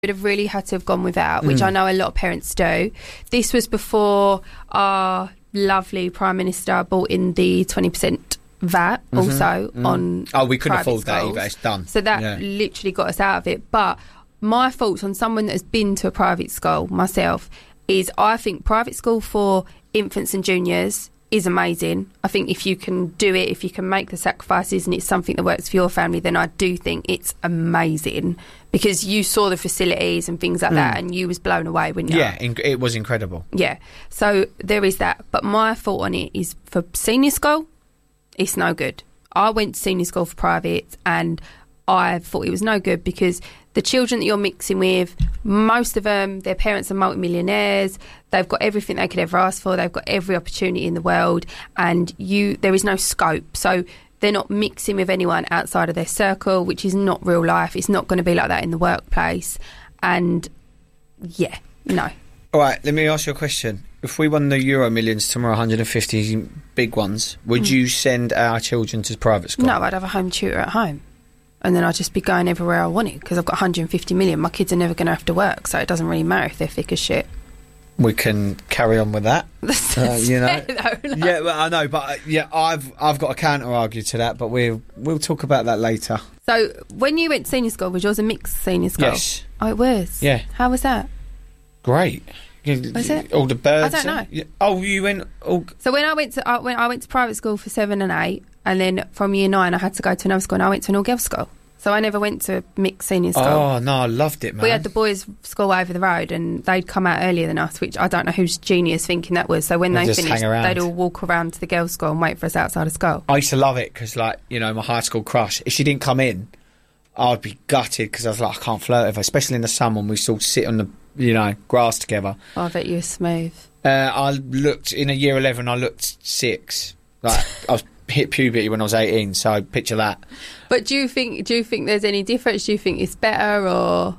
would have really had to have gone without, which I know a lot of parents do. This was before our lovely Prime Minister brought in the 20% VAT also on we couldn't private afford that schools. either. It's done. So that literally got us out of it. But my thoughts on someone that has been to a private school, myself, is I think private school for infants and juniors is amazing. I think if you can do it, if you can make the sacrifices and it's something that works for your family, then I do think it's amazing, because you saw the facilities and things like that and you was blown away, weren't you? Yeah, it was incredible. Yeah. So there is that. But my thought on it is for senior school, it's no good. I went to senior school for private and I thought it was no good, because the children that you're mixing with, most of them, their parents are multimillionaires. They've got everything they could ever ask for. They've got every opportunity in the world, and there is no scope. So they're not mixing with anyone outside of their circle, which is not real life. It's not going to be like that in the workplace. And yeah, no. All right, let me ask you a question. If we won the Euro Millions tomorrow, 150 big ones, would you send our children to private school? No, I'd have a home tutor at home. And then I'd just be going everywhere I wanted, because I've got 150 million. My kids are never going to have to work, so it doesn't really matter if they're thick as shit. We can carry on with that. You know, yeah, well, I know, but I've got a counter argue to that, but we'll talk about that later. So when you went to senior school, was yours a mixed senior school? Yes. Oh, it was. Yeah. How was that? Great. Was it? All the birds. I don't know. Oh, you went. So when I went to private school for 7 and 8, and then from year 9 I had to go to another school, and I went to an all-girls school. So I never went to mixed senior school. Oh no, I loved it, man. We had the boys' school over the road, and they'd come out earlier than us, which I don't know whose genius thinking that was. So when they finished, they'd all walk around to the girls' school and wait for us outside of school. I used to love it because, like, you know, my high school crush, if she didn't come in, I'd be gutted, because I was like, I can't flirt with her, especially in the summer when we still sit on the, you know, grass together. Oh, I bet you were smooth. I looked, in a year 11, I looked 6. Like, I was hit puberty when I was 18, so picture that. But do you think there's any difference? Do you think it's better, or?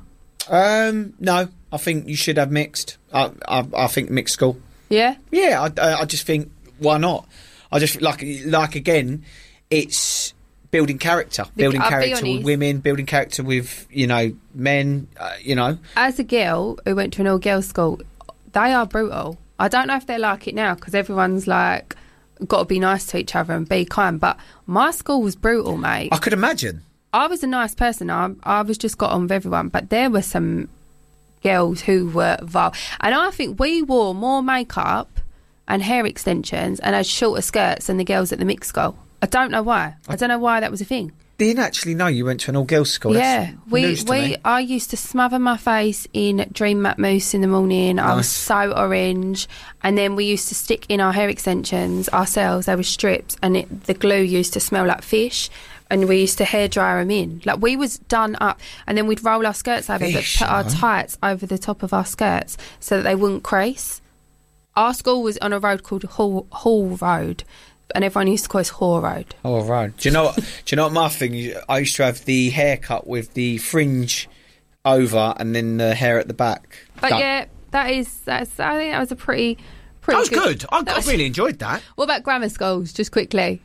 No, I think you should have mixed. I think mixed school. Yeah? Yeah, I just think, why not? I just, like again, it's building character. Building character with women, building character with, you know, men, you know. As a girl who went to an all-girls school, they are brutal. I don't know if they're like it now, because everyone's like, got to be nice to each other and be kind. But my school was brutal, mate. I could imagine. I was a nice person. I was just got on with everyone. But there were some girls who were vile. And I think we wore more makeup and hair extensions and had shorter skirts than the girls at the mixed school. I don't know why. I don't know why that was a thing. Didn't actually know you went to an all-girls school. Yeah, I used to smother my face in Dream Matte Mousse in the morning. Nice. I was so orange. And then we used to stick in our hair extensions ourselves. They were strips, and the glue used to smell like fish. And we used to hairdryer them in. Like, we was done up. And then we'd roll our skirts over, but put our tights over the top of our skirts so that they wouldn't crease. Our school was on a road called Hall Road. And everyone used to call us Whore Road. Oh, right. Do you know what my thing is? I used to have the haircut with the fringe over and then the hair at the back. But yeah, I think that was a pretty that was good. I really enjoyed that. What about grammar schools, just quickly?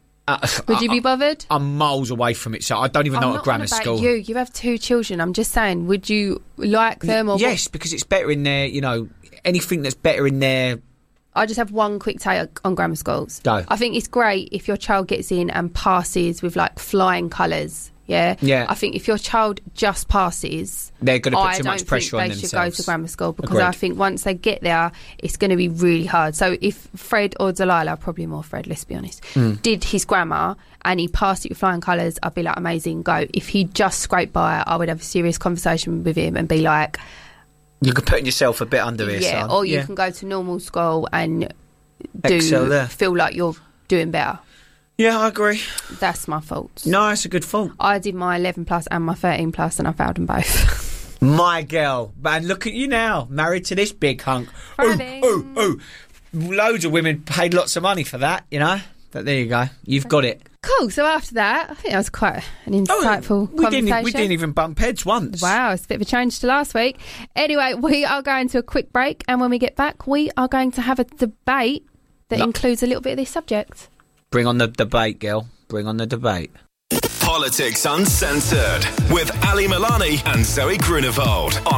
Would you be bothered? I'm miles away from it, so I don't even know what grammar school. You have 2 children. I'm just saying, would you like them? Or yes, because it's better in there, you know, anything that's better in there. I just have one quick take on grammar schools. Go. I think it's great if your child gets in and passes with like flying colours. Yeah. I think if your child just passes, they're going to put too much pressure on themselves. They should go to grammar school, because Agreed. I think once they get there, it's going to be really hard. So if Fred or Delilah, probably more Fred, let's be honest, did his grammar and he passed it with flying colours, I'd be like, amazing, go. If he just scraped by it, I would have a serious conversation with him and be like, you can put yourself a bit under here, son. Or you can go to normal school and excel there. Feel like you're doing better. Yeah, I agree. That's my fault. No, it's a good fault. I did my 11 plus and my 13 plus, and I failed them both. My girl. Man, look at you now. Married to this big hunk. Ooh. Loads of women paid lots of money for that, you know. But there you go. You've got it. Cool. So after that, I think that was quite an insightful conversation. We didn't even bump heads once. Wow, it's a bit of a change to last week. Anyway, we are going to a quick break, and when we get back, we are going to have a debate that includes a little bit of this subject. Bring on the debate, girl. Bring on the debate. Politics Uncensored with Ali Milani and Zoe Grunewald on